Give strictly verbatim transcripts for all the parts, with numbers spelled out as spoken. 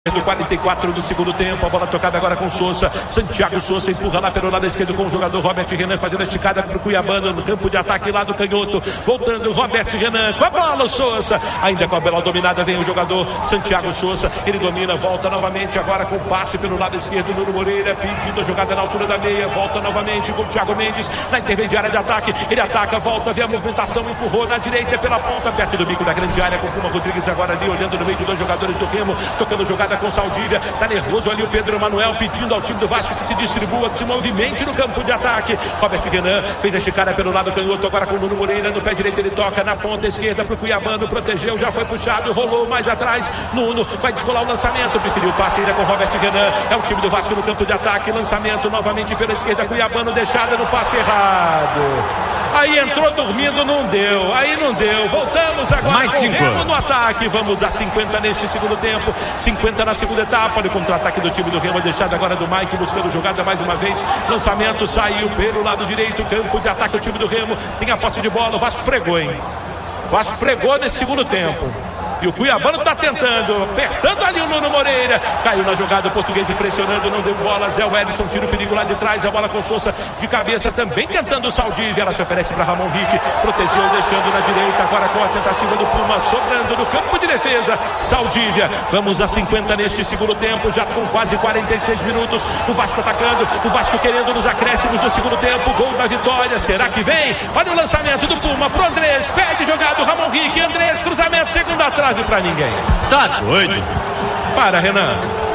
quarenta e quatro do segundo tempo, a bola tocada agora com Souza. Santiago Souza empurra lá pelo lado esquerdo com o jogador Robert Renan, fazendo a esticada para o Cuiabano no campo de ataque lá do canhoto. Voltando Robert Renan com a bola, o Souza ainda com a bola dominada, vem o jogador Santiago Souza, ele domina, volta novamente agora com o passe pelo lado esquerdo, Nuno Moreira pedindo a jogada na altura da meia, volta novamente com o Thiago Mendes na intermediária de ataque, ele ataca, volta, vê a movimentação, empurrou na direita pela ponta, perto do bico da grande área, com o Puma Rodrigues agora ali, olhando no meio de dois jogadores do Remo, tocando jogada com Saldívia, tá nervoso ali o Pedro Emanuel, pedindo ao time do Vasco que se distribua, que se movimente no campo de ataque. Robert Renan fez a esticada pelo lado canhoto, agora com o Nuno Moreira, no pé direito ele toca na ponta esquerda pro Cuiabano, protegeu, já foi puxado, rolou mais atrás, Nuno vai descolar o lançamento, preferiu o passe ainda com Robert Renan, é o time do Vasco no campo de ataque, lançamento novamente pela esquerda, Cuiabano deixada no passe errado. Aí entrou dormindo, não deu, aí não deu, voltamos agora mais cinco no ataque, vamos a cinquenta neste segundo tempo, cinquenta na segunda etapa, olha o contra-ataque do time do Remo, deixado agora do Mike, buscando jogada mais uma vez, lançamento, saiu pelo lado direito, campo de ataque o time do Remo, tem a posse de bola, o Vasco pregou, hein, o Vasco pregou nesse segundo tempo. E o Cuiabano está tentando, apertando ali o Nuno Moreira. Caiu na jogada, o português impressionando, não deu bola. Zé Wellison tira o perigo lá de trás. A bola com Souza de cabeça também tentando o Saldívia. Ela se oferece para Ramon Rick. Protegeu, deixando na direita. Agora com a tentativa do Puma, sobrando no campo de defesa. Saldívia. Vamos a cinquenta neste segundo tempo, já com quase quarenta e seis minutos. O Vasco atacando, o Vasco querendo nos acréscimos do segundo tempo. Gol da vitória. Será que vem? Olha o lançamento do Puma pro Andrés. Pede jogado Ramon Rick. Andrés, cruzamento, segundo atrás. Pra ninguém. Tá doido. Para, Renan.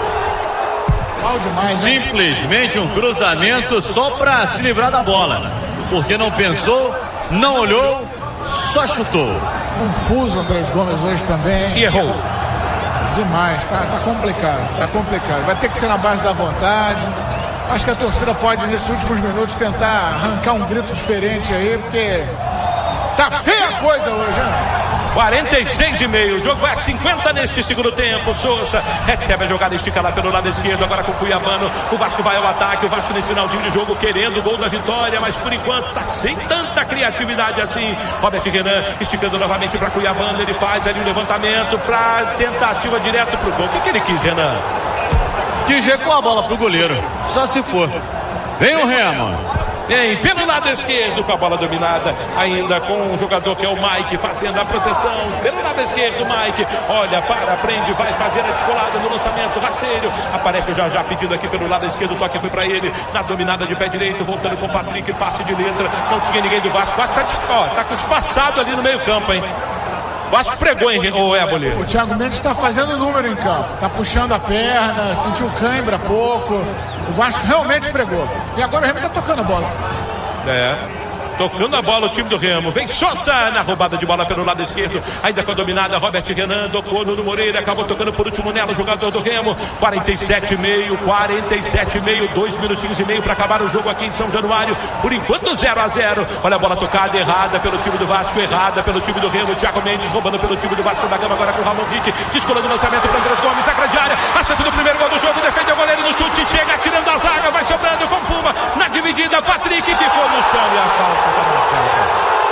Mal demais, hein? Simplesmente um cruzamento só pra se livrar da bola. Porque não pensou, não olhou, só chutou. Confuso o Andrés Gomes hoje também. E errou. Demais, tá, tá complicado, tá complicado. Vai ter que ser na base da vontade. Acho que a torcida pode, nesses últimos minutos, tentar arrancar um grito diferente aí, porque tá feia a coisa hoje, né? quarenta e seis e meio, o jogo vai a cinquenta neste segundo tempo. Souza recebe a jogada, estica lá pelo lado esquerdo, agora com o Cuiabano. O Vasco vai ao ataque, o Vasco nesse finalzinho de jogo querendo o gol da vitória, mas por enquanto tá sem tanta criatividade assim. Robert Renan esticando novamente para Cuiabano, ele faz ali o levantamento para tentativa direto pro gol. O que, que ele quis, Renan? Quis recuar a bola pro goleiro, só se for. Vem o Remo. Vem pelo lado esquerdo com a bola dominada, ainda com um jogador que é o Mike fazendo a proteção. Pelo lado esquerdo, Mike, olha, para, prende, vai fazer a descolada no lançamento, rasteiro. Aparece o Jajá pedindo aqui pelo lado esquerdo, o toque foi para ele, na dominada de pé direito, voltando com o Patrick, passe de letra. Não tinha ninguém do Vasco, Vasco tá, ó, tá com espaçado ali no meio campo, hein. Vasco pregou, hein, o Éboli. O Thiago Mendes está fazendo número em campo, tá puxando a perna, sentiu cãibra há pouco. O Vasco realmente pregou. E agora o Remo tá tocando a bola. É. Tocando a bola o time do Remo. Vem Souza na roubada de bola pelo lado esquerdo. Ainda com a dominada, Robert Renan tocou no Moreira. Acabou tocando por último nela, o jogador do Remo. quarenta e sete e meio, quarenta e sete e meio, dois minutinhos e meio para acabar o jogo aqui em São Januário. Por enquanto zero a zero. Olha a bola tocada, errada pelo time do Vasco, errada pelo time do Remo. Thiago Mendes roubando pelo time do Vasco da Gama, agora com o Ramon Rick. Descolando o lançamento para Andrés Gomes, na grande área. Acerto do primeiro gol do jogo, defende o goleiro no chute, chega tirando a zaga, vai sobrando com Puma. Na dividida, Patrick ficou no chão e a falta tá marcada.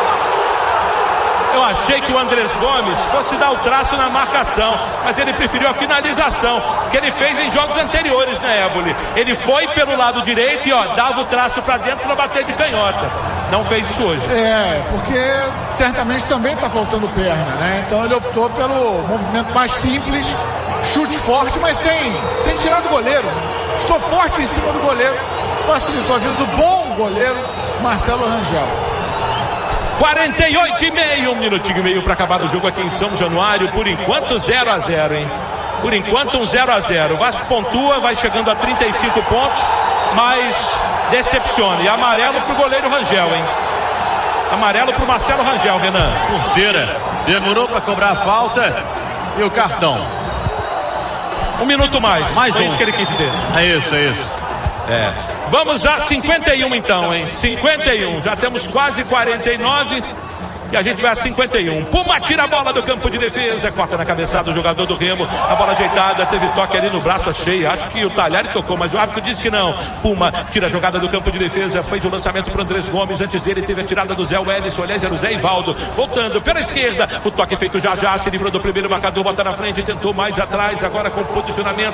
Eu achei que o Andrés Gomes fosse dar o traço na marcação, mas ele preferiu a finalização, que ele fez em jogos anteriores, né, Éboli? Ele foi pelo lado direito e, ó, dava o traço pra dentro pra bater de canhota. Não fez isso hoje. É, porque certamente também tá faltando perna, né? Então ele optou pelo movimento mais simples, chute forte, mas sem, sem tirar do goleiro. Estou forte em cima do goleiro, facilitou a vida do bom goleiro Marcelo Rangel. quarenta e oito e meio, um minutinho e meio para acabar o jogo aqui em São Januário. Por enquanto zero a zero, hein? Por enquanto um zero a zero. O Vasco pontua, vai chegando a trinta e cinco pontos, mas decepciona. E amarelo pro goleiro Rangel, hein? Amarelo pro Marcelo Rangel, Renan. Terceira, demorou para cobrar a falta e o cartão. Um minuto mais. Mais Foi um. isso que ele quis dizer. É isso, é isso. É. Vamos a cinquenta e um então, hein? cinquenta e um. Já temos quase quarenta e nove. e a gente vai a cinquenta e um. Puma tira a bola do campo de defesa, corta na cabeçada do jogador do Remo, a bola ajeitada, teve toque ali no braço, achei, acho que o Talhari tocou, mas o árbitro disse que não. Puma tira a jogada do campo de defesa, fez o lançamento para o Andrés Gomes, antes dele teve a tirada do Zé Wellison, aliás era o Zé Ivaldo, voltando pela esquerda, o toque feito já já, se livrou do primeiro marcador, bota na frente, tentou mais atrás, agora com posicionamento